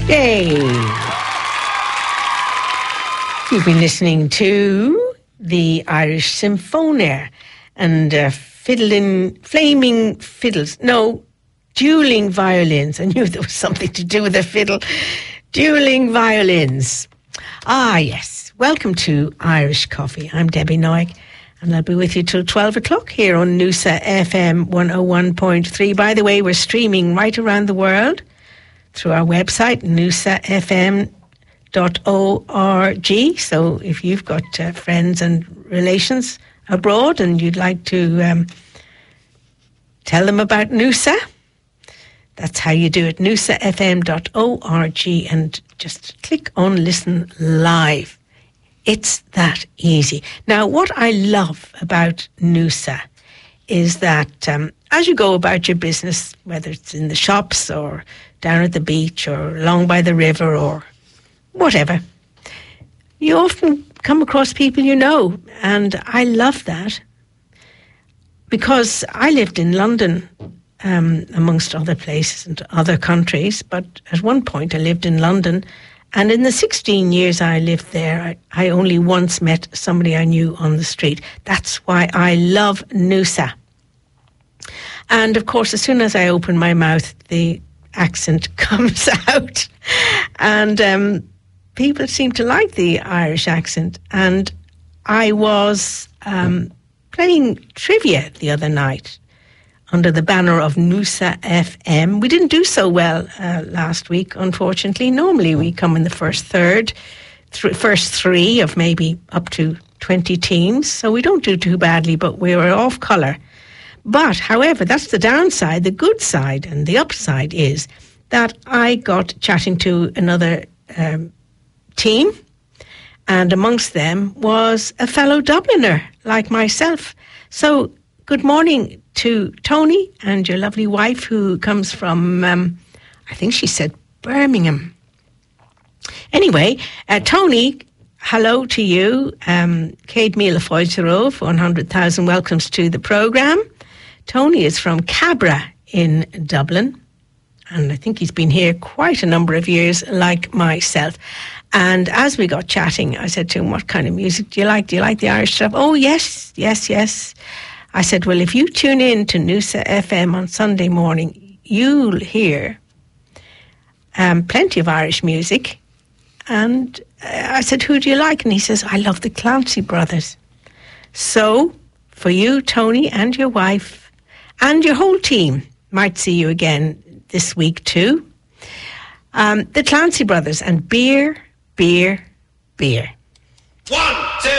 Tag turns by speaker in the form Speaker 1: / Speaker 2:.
Speaker 1: Yay! You've been listening to the Irish Symphonia and flaming fiddles. No, dueling violins. I knew there was something to do with a fiddle. Dueling violins. Ah, yes. Welcome to Irish Coffee. I'm Debbie Noig, and I'll be with you till 12 o'clock here on Noosa FM 101.3. By the way, we're streaming right around the world through our website, noosafm.org. So if you've got friends and relations abroad and you'd like to tell them about Noosa, that's how you do it, noosafm.org, and just click on Listen Live. It's that easy. Now, what I love about Noosa is that as you go about your business, whether it's in the shops or down at the beach or along by the river or whatever, you often come across people you know, and I love that because I lived in London amongst other places and other countries, but at one point I lived in London, and in the 16 years I lived there, I only once met somebody I knew on the street. That's why I love Noosa. And of course, as soon as I open my mouth, the accent comes out, and people seem to like the Irish accent. And I was playing trivia the other night under the banner of Noosa FM. We didn't do so well last week, unfortunately. Normally we come in the first three of maybe up to 20 teams, so we don't do too badly, but we were off colour. But, however, that's the downside. The good side and the upside is that I got chatting to another team, and amongst them was a fellow Dubliner like myself. So, good morning to Tony and your lovely wife, who comes from, I think she said Birmingham. Anyway, Tony, hello to you. Céad Míle Fáilte 100,000 welcomes to the programme. Tony is from Cabra in Dublin, and I think he's been here quite a number of years, like myself. And as we got chatting, I said to him, what kind of music do you like? Do you like the Irish stuff? Oh, yes. I said, well, if you tune in to Noosa FM on Sunday morning, you'll hear plenty of Irish music. And I said, who do you like? And he says, I love the Clancy Brothers. So, for you, Tony, and your wife, and your whole team, might see you again this week too. The Clancy Brothers and Beer, Beer, Beer.
Speaker 2: 1,